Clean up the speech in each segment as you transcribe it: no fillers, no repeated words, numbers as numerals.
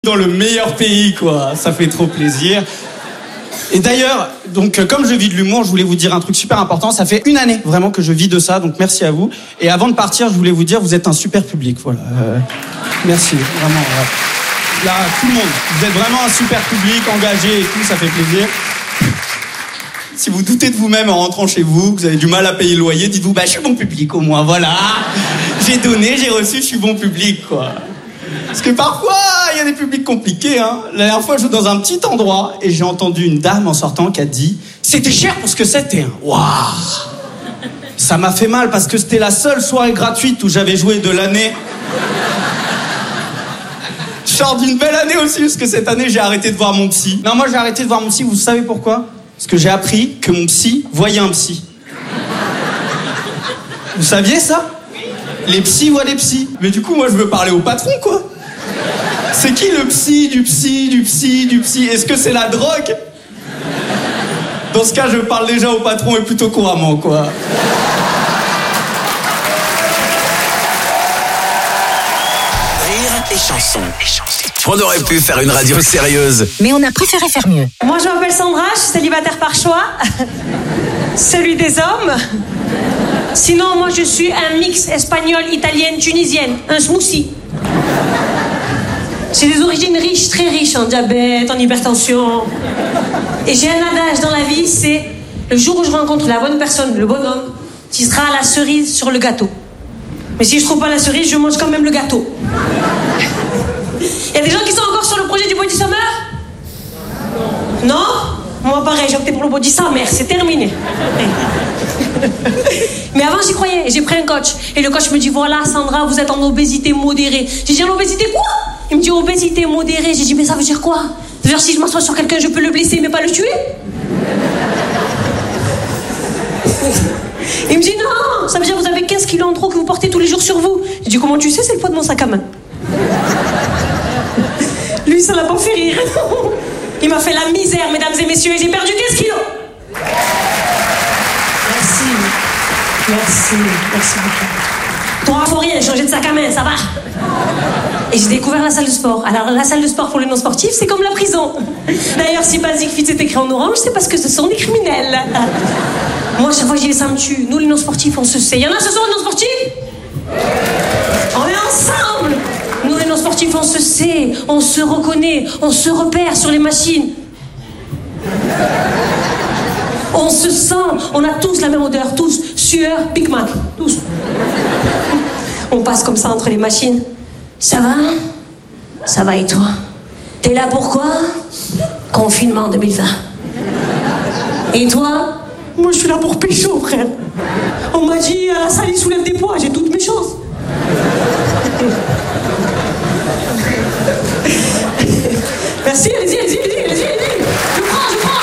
Dans le meilleur pays, quoi. Ça fait trop plaisir. Et d'ailleurs, donc comme je vis de l'humour, je voulais vous dire un truc super important. Ça fait 1 année vraiment que je vis de ça, donc merci à vous. Et avant de partir, je voulais vous dire, vous êtes un super public, voilà. Merci, vraiment. Là, tout le monde, vous êtes vraiment un super public, engagé et tout, ça fait plaisir. Si vous doutez de vous-même en rentrant chez vous, que vous avez du mal à payer le loyer, dites-vous, bah je suis bon public au moins, voilà. J'ai donné, j'ai reçu, je suis bon public, quoi. Parce que parfois, il y a des publics compliqués, hein. La dernière fois, je joue dans un petit endroit et j'ai entendu une dame en sortant qui a dit « C'était cher pour ce que c'était, hein. » Waouh. Ça m'a fait mal parce que c'était la seule soirée gratuite où j'avais joué de l'année. Je sors d'une belle année aussi parce que cette année, j'ai arrêté de voir mon psy. Non, moi, j'ai arrêté de voir mon psy, vous savez pourquoi? Parce que j'ai appris que mon psy voyait un psy. Vous saviez ça? Les psys voient les psys. Mais du coup, moi, je veux parler au patron, quoi. C'est qui le psy du psy du psy du psy? Est-ce que c'est la drogue? Dans ce cas, je parle déjà au patron et plutôt couramment, quoi. Rire et chanson. On aurait pu faire une radio sérieuse. Mais on a préféré faire mieux. Moi, je m'appelle Sandra, je suis célibataire par choix. Celui des hommes. Sinon, moi, je suis un mix espagnol-italienne-tunisienne. Un smoothie. J'ai des origines riches, très riches, en diabète, en hypertension. Et j'ai un adage dans la vie, c'est le jour où je rencontre la bonne personne, le bon homme, qui sera la cerise sur le gâteau. Mais si je trouve pas la cerise, je mange quand même le gâteau. Il y a des gens qui sont encore sur le projet du body summer? Non? Moi, pareil, j'ai opté pour le body summer, c'est terminé. Mais avant, j'y croyais, et j'ai pris un coach. Et le coach me dit, voilà, Sandra, vous êtes en obésité modérée. J'ai dit, en obésité quoi? Il me dit, obésité modérée. J'ai dit, mais ça veut dire quoi? Ça veut dire, si je m'assois sur quelqu'un, je peux le blesser, mais pas le tuer? Il me dit, non, ça veut dire, vous avez 15 kilos en trop que vous portez tous les jours sur vous. J'ai dit, comment tu sais? C'est le poids de mon sac à main. Lui, ça l'a pas fait rire. Il m'a fait la misère, mesdames et messieurs, et j'ai perdu 15 kilos. Merci beaucoup. T'auras faut rien, changer de sac à main, ça va. Et j'ai découvert la salle de sport. Alors, la salle de sport pour les non-sportifs, c'est comme la prison. D'ailleurs, si Basic Fit est écrit en orange, c'est parce que ce sont des criminels. Moi, chaque fois que j'y vais, ça me tue. Nous, les non-sportifs, on se sait. Il y en a ce soir, non-sportifs? On est ensemble. Nous, les non-sportifs, on se sait, on se reconnaît, on se repère sur les machines. On se sent, on a tous la même odeur, tous, sueur, Big Mac, tous. On passe comme ça entre les machines. Ça va? Ça va et toi? T'es là pourquoi? Confinement 2020. Et toi? Moi je suis là pour pécho, frère. On m'a dit à la salle il soulève des poids, j'ai toutes mes chances. Merci, allez-y. Je prends.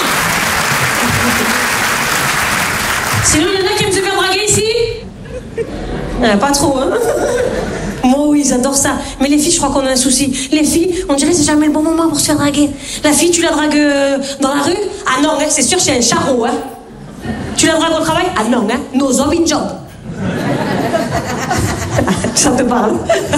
Sinon, il y en a qui aiment se faire draguer ici? Pas trop, hein? Moi, oui, ils adorent ça. Mais les filles, je crois qu'on a un souci. Les filles, on dirait que c'est jamais le bon moment pour se faire draguer. La fille, tu la dragues dans la rue? Ah non, hein, c'est sûr, c'est un charreau, hein. Tu la dragues au travail? Ah non, hein, nos hommes in job. Ça te parle.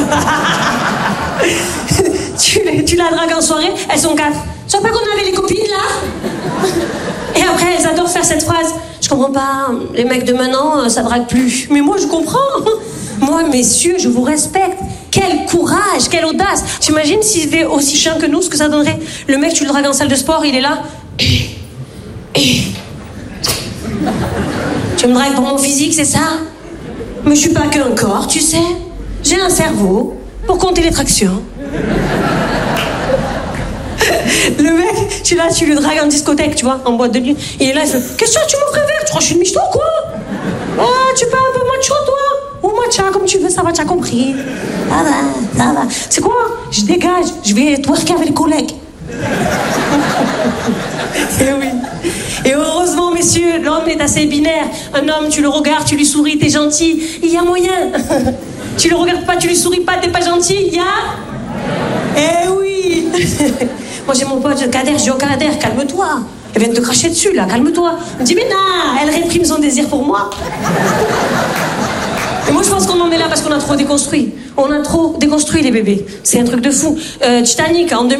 Tu la dragues en soirée, elles sont 4. Tu vois pas qu'on avait les copines, là? Et après, elles adorent faire cette phrase. Je comprends pas, les mecs de maintenant, ça drague plus. Mais moi, je comprends. Moi, messieurs, je vous respecte. Quel courage, quelle audace. T'imagines s'il était aussi chiant que nous, ce que ça donnerait? Le mec, tu le dragues en salle de sport, il est là. Tu me dragues pour mon physique, c'est ça? Mais je suis pas qu'un corps, tu sais. J'ai un cerveau pour compter les tractions. Le mec, tu le dragues en discothèque, tu vois, en boîte de nuit. Il est là, il fait, qu'est-ce que tu m'offres un verre? Tu crois que je suis une michto ou quoi? Oh, tu parles un peu macho, toi? Ou matcha, comme tu veux, ça va, tu as compris. Ça va. C'est quoi? Je dégage, je vais twerker avec les collègues. Et oui. Et heureusement, messieurs, l'homme est assez binaire. Un homme, tu le regardes, tu lui souris, t'es gentil. Il y a moyen. Tu le regardes pas, tu lui souris pas, t'es pas gentil. Il y a... Eh oui. Moi, j'ai mon pote Kader, je dis au Kader, calme-toi. Elle vient de te cracher dessus, là, calme-toi. Elle me dit, mais non, elle réprime son désir pour moi. Et moi, je pense qu'on en est là parce qu'on a trop déconstruit. On a trop déconstruit les bébés. C'est un truc de fou. Titanic, en